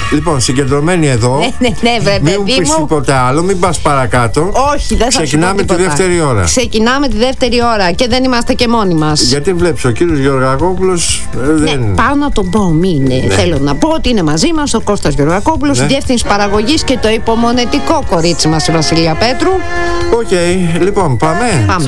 Λοιπόν, συγκεντρωμένοι εδώ. Ναι, βρε μην μου παιδί πεις μου. τίποτα άλλο, μην πας παρακάτω. Όχι, δεν θα Ξεκινάμε τη δεύτερη ώρα. Ξεκινάμε τη δεύτερη ώρα και δεν είμαστε και μόνοι μας. Γιατί βλέπεις ο κύριος Γεωργακόπουλος δεν... Ναι, πάω να τον πω, θέλω να πω ότι είναι μαζί μας ο Κώστας Γεωργακόπουλος, η διεύθυνση παραγωγής και το υπομονετικό κορίτσι μας η Βασιλεία Πέτρου. Οκ, λοιπόν, πάμε.